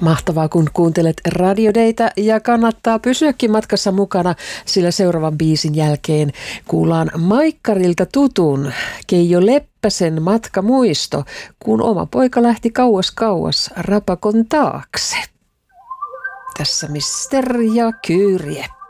Mahtavaa, kun kuuntelet Radiodeitä ja kannattaa pysyäkin matkassa mukana, sillä seuraavan biisin jälkeen kuullaan Maikkarilta tutun Keijo Leppäsen matkamuisto, kun oma poika lähti kauas Rapakon taakse. Tässä Mister ja Kyrje.